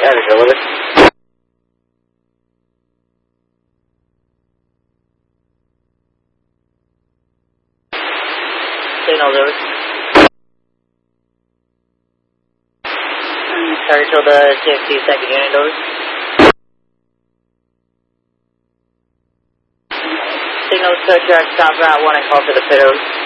Manager, with it. Signal, Louis. Sorry, till the TXT second unit, Louis. Signal, search your stop route 1 and call for the pit, Louis.